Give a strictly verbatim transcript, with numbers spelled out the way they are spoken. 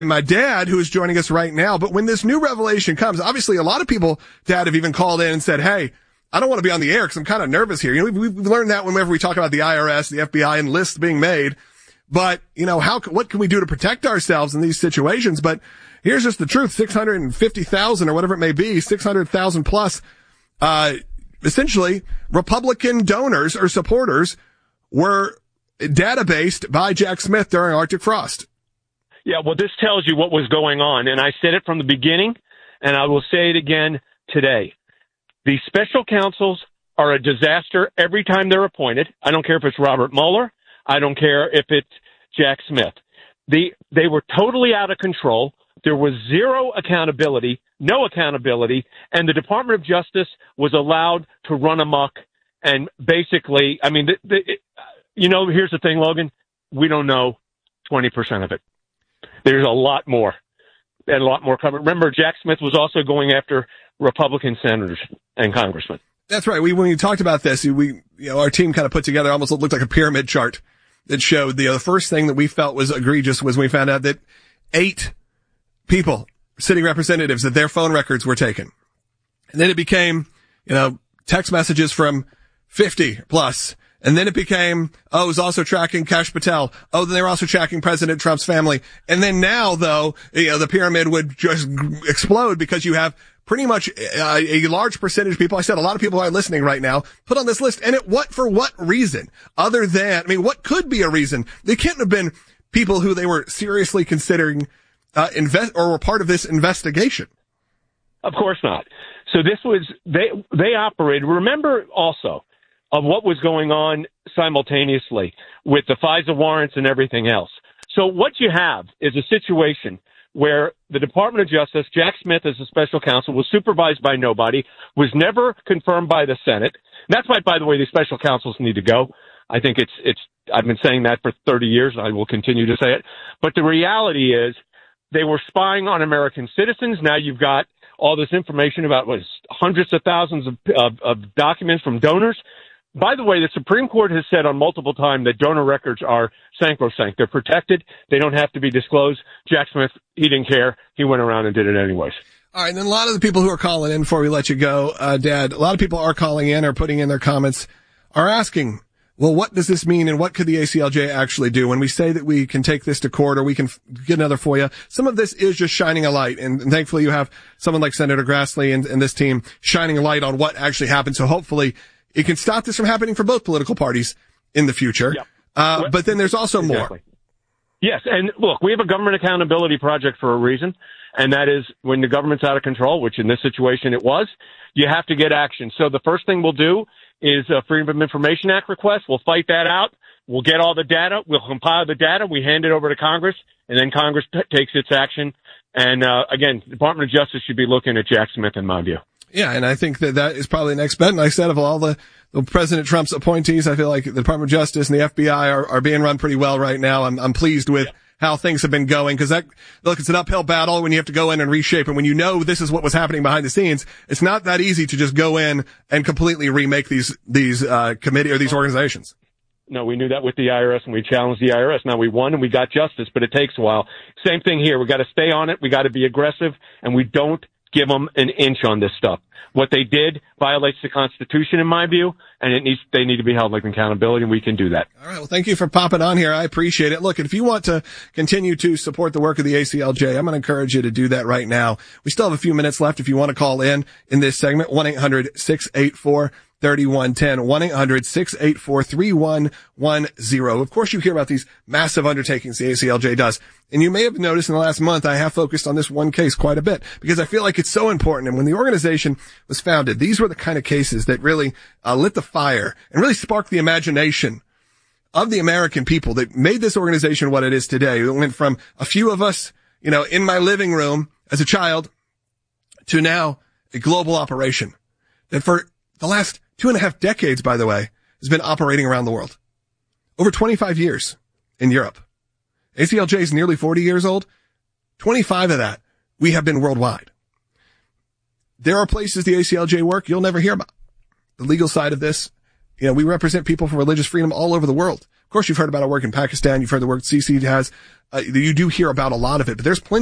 my dad, who is joining us right now. But when this new revelation comes, obviously a lot of people, Dad, have even called in and said, hey, I don't want to be on the air because I'm kind of nervous here. You know, we've, we've learned that whenever we talk about the I R S, the F B I, and lists being made. But, you know, how, what can we do to protect ourselves in these situations? But here's just the truth. six hundred fifty thousand or whatever it may be, six hundred thousand plus, uh, essentially Republican donors or supporters were databased by Jack Smith during Arctic Frost. Yeah, well, this tells you what was going on. And I said it from the beginning, and I will say it again today. The special counsels are a disaster every time they're appointed. I don't care if it's Robert Mueller. I don't care if it's Jack Smith. The, they were totally out of control. There was zero accountability, no accountability, and the Department of Justice was allowed to run amok. And basically, I mean, the, the, it, you know, here's the thing, Logan. We don't know twenty percent of it. There's a lot more, and a lot more coming. Remember, Jack Smith was also going after Republican senators and congressmen. That's right. We, when we talked about this, we, you know, our team kind of put together almost looked like a pyramid chart that showed the, uh, the first thing that we felt was egregious was when we found out that eight people, city representatives, that their phone records were taken. And then it became, you know, text messages from fifty plus. And then it became, oh, it was also tracking Kash Patel. Oh, then they were also tracking President Trump's family. And then now, though, you know, the pyramid would just explode because you have pretty much a, a large percentage of people. I said a lot of people are listening right now put on this list. And it, what, for what reason? Other than, I mean, what could be a reason? They can't have been people who they were seriously considering, uh, invest, or were part of this investigation. Of course not. So this was, they, they operated. Remember also, of what was going on simultaneously with the FISA warrants and everything else. So what you have is a situation where the Department of Justice, Jack Smith as a special counsel, was supervised by nobody, was never confirmed by the Senate. And that's why, by the way, the special counsels need to go. I think it's, it's, I've been saying that for thirty years, and I will continue to say it. But the reality is they were spying on American citizens. Now you've got all this information about what is hundreds of thousands of, of, of documents from donors. By the way, the Supreme Court has said on multiple times that donor records are sacrosanct. They're protected. They don't have to be disclosed. Jack Smith, he didn't care. He went around and did it anyways. All right, and then a lot of the people who are calling in, before we let you go, uh, Dad, a lot of people are calling in or putting in their comments, are asking, well, what does this mean and what could the A C L J actually do? When we say that we can take this to court or we can f- get another FOIA, some of this is just shining a light. And, and thankfully you have someone like Senator Grassley and, and this team shining a light on what actually happened. So hopefully it can stop this from happening for both political parties in the future. Yep. Uh, but then there's also exactly. more. Yes. And look, we have a government accountability project for a reason. And that is when the government's out of control, which in this situation it was, you have to get action. So the first thing we'll do is a Freedom of Information Act request. We'll fight that out. We'll get all the data. We'll compile the data. We hand it over to Congress, and then Congress t- takes its action. And, uh, again, the Department of Justice should be looking at Jack Smith, in my view. Yeah, and I think that that is probably the next bet. And I said of all the, the President Trump's appointees, I feel like the Department of Justice and the F B I are, are being run pretty well right now. I'm, I'm pleased with yeah. how things have been going, because that, look, it's an uphill battle when you have to go in and reshape. And when you know this is what was happening behind the scenes, it's not that easy to just go in and completely remake these, these, uh, committee or these organizations. No, we knew that with the I R S, and we challenged the I R S. Now we won and we got justice, but it takes a while. Same thing here. We got to stay on it. We got to be aggressive, and we don't give them an inch on this stuff. What they did violates the Constitution, in my view, and it needs, they need to be held like accountability, and we can do that. All right. Well, thank you for popping on here. I appreciate it. Look, if you want to continue to support the work of the A C L J, I'm going to encourage you to do that right now. We still have a few minutes left if you want to call in in this segment, one eight hundred six eight four thirty-one ten, one eight hundred six eight four three one one zero. Of course, you hear about these massive undertakings the A C L J does. And you may have noticed in the last month, I have focused on this one case quite a bit because I feel like it's so important. And when the organization was founded, these were the kind of cases that really uh, lit the fire and really sparked the imagination of the American people that made this organization what it is today. It went from a few of us, you know, in my living room as a child to now a global operation that for the last two and a half decades, by the way, has been operating around the world. Over twenty-five years in Europe. A C L J is nearly forty years old. twenty-five of that, we have been worldwide. There are places the A C L J work you'll never hear about. The legal side of this, you know, we represent people for religious freedom all over the world. course, you've heard about our work in Pakistan. You've heard the work C C has. Uh, you do hear about a lot of it, but there's plenty